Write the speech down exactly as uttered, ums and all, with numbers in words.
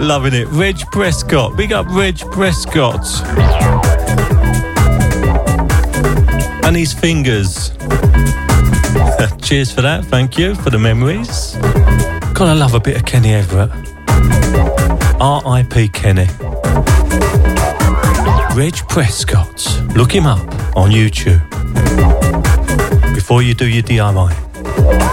Loving it. Reg Prescott. Big up Reg Prescott. And his fingers. Cheers for that. Thank you for the memories. God, I love a bit of Kenny Everett. R I P Kenny. Reg Prescott. Look him up on YouTube before you do your D I Y.